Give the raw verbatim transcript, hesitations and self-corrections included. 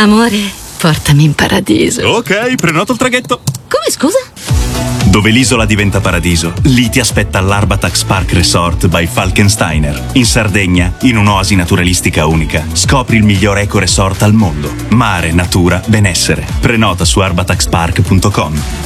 Amore, portami in paradiso. Ok, prenoto il traghetto. Come, scusa? Dove l'isola diventa paradiso, lì ti aspetta l'Arbatax Park Resort by Falkensteiner. In Sardegna, in un'oasi naturalistica unica, scopri il miglior eco resort al mondo. Mare, natura, benessere. Prenota su arbatax park punto com.